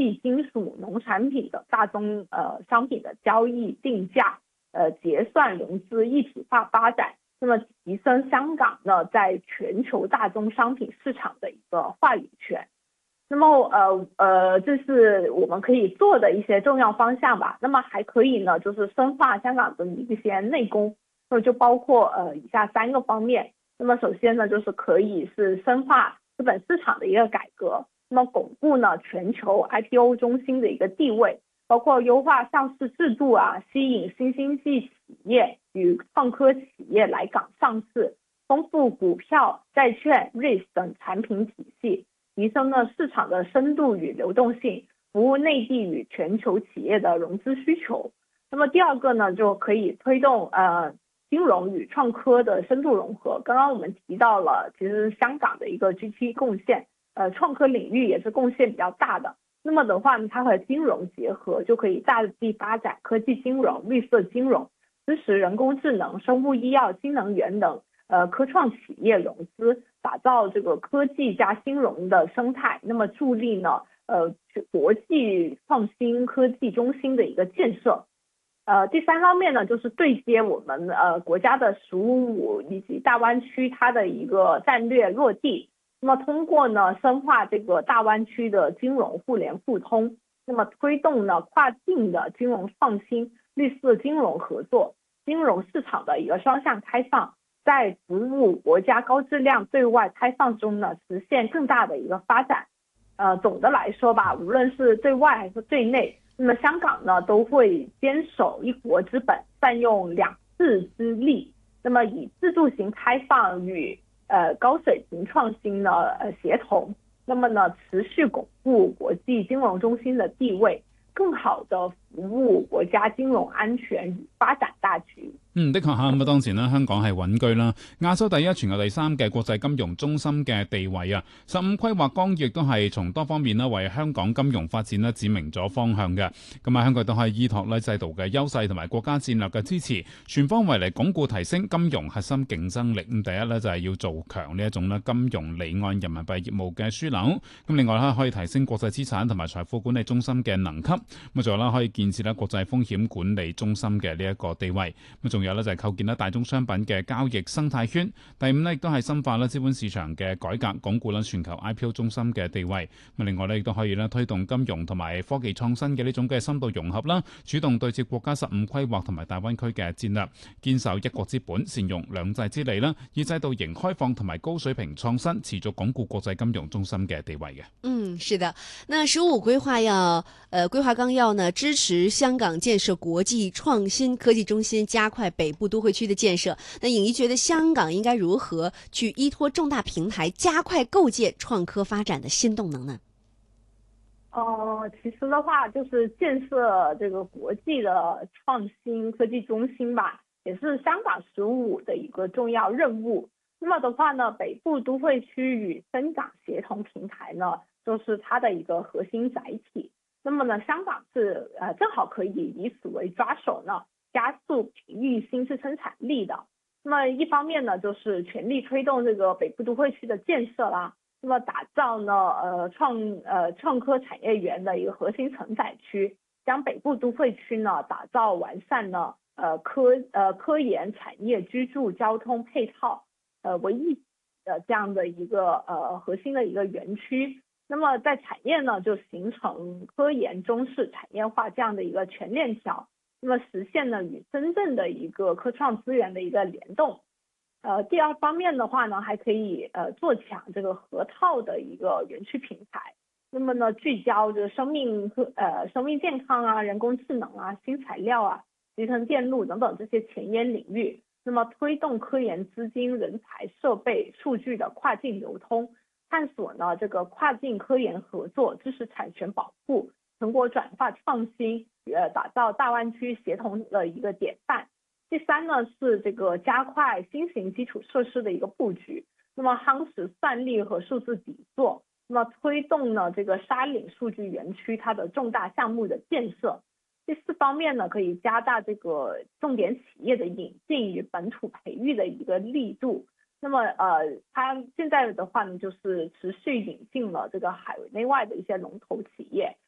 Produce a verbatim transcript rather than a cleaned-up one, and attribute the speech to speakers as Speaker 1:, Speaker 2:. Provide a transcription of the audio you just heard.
Speaker 1: 技、金属、农产品的大宗呃商品的交易、定价、呃结算、融资一体化发展，那么提升香港呢在全球大宗商品市场的一个话语权。那么呃呃，这是我们可以做的一些重要方向吧。那么还可以呢，就是深化香港的一些内功，那么就包括呃以下三个方面。那么首先呢，就是可以是深化资本市场的一个改革，那么巩固呢全球 I P O 中心的一个地位，包括优化上市制度啊，吸引新经济企业与创科企业来港上市，丰富股票、债券、R E I T 等产品体系，提升了市场的深度与流动性，服务内地与全球企业的融资需求。那么第二个呢，就可以推动呃金融与创科的深度融合。刚刚我们提到了，其实香港的一个 G D P 贡献，呃，创科领域也是贡献比较大的。那么的话呢，它和金融结合，就可以大力发展科技金融、绿色金融，支持人工智能、生物医药、新能源等呃科创企业融资，打造这个科技加金融的生态，那么助力呢呃国际创新科技中心的一个建设。呃，第三方面呢，就是对接我们呃国家的“十五五”以及大湾区它的一个战略落地。那么通过呢深化这个大湾区的金融互联互通，那么推动呢跨境的金融创新、绿色金融合作、金融市场的一个双向开放，在服务国家高质量对外开放中呢实现更大的一个发展。呃，总的来说吧，无论是对外还是对内，那么香港呢都会坚守一国之本，善用两制之力，那么以自助型开放与呃高水平创新呢呃协同，那么呢持续巩固国际金融中心的地位，更好的服務國家金融安全與發展大局。
Speaker 2: 嗯，的確嚇咁啊！當前咧，香港係穩居啦，亞洲第一、全球第三嘅國際金融中心嘅地位啊。十五規劃綱要亦都係從多方面咧為香港金融發展咧指明咗方向嘅。咁啊，香港都係依託咧制度嘅優勢同埋國家戰略嘅支持，全方位嚟鞏固提升金融核心競爭力。咁第一咧就係要做強呢一種咧金融離岸人民幣業務嘅樞紐。咁另外咧可以提升國際資產同埋財富管理中心嘅能級。咁仲有啦可以建設咧國際風險管理中心嘅呢一個地位。咁仲有咧就係構建咧大宗商品嘅交易生態圈。第五咧亦都係深化咧資本市場嘅改革，鞏固咧全球 I P O 中心嘅地位。咁另外咧亦都可以咧推動金融同埋科技創新嘅呢種嘅深度融合啦，主動對接國家十五規劃同埋大灣區嘅戰略，堅守一國之本，善用兩制之利啦，以制度型開放同埋高水平創新，持續鞏固國際金融中心嘅地位嘅。
Speaker 3: 嗯，是的。那十五規劃要，呃，規劃綱要呢，支持香港建設國際創新科技中心，加快北部都會區的建設。那穎儀覺得香港應該如何去依託重大平台，加快構建創科發展的新動能呢？
Speaker 1: 呃，其實的話，就是建設這個國際的創新科技中心吧，也是香港十五的一個重要任務。那麼的話呢，北部都會區與深港協同平台呢，就是它的一個核心載體。那麼呢，香港是呃正好可以以此為抓手呢，加速培育新質生產力的。那麼一方面呢，就是全力推動這個北部都會區的建設啦。那麼打造呢，呃創呃創科產業園的一個核心承載區，將北部都會區呢打造完善呢，呃科呃科研產業、居住、交通配套，呃為一呃這樣的一個呃核心的一個園區。那麼在產業呢，就形成科研中式產業化這樣的一個全鏈條，那麼實現呢與真正的一個科創資源的一個聯動。呃，第二方面的話呢，還可以呃做強這個河套的一個園區平台。那麼呢，聚焦這個生命科呃生命健康啊、人工智能啊、新材料啊、集成電路等等這些前沿領域。那麼推動科研資金、人才、設備、數據的跨境流通，探索呢這個跨境科研合作、知識產權保護、成果轉化創新，呃，打造大灣區協同的一個典範。第三呢是這個加快新型基礎設施的一個布局，那麼夯實算力和數字底座，那麼推動呢這個沙嶺數據園區它的重大項目的建設。第四方面呢，可以加大這個重點企業的引進與本土培育的一個力度。那麼呃，它現在的話呢，就是持續引進了這個海內外的一些龍頭企業。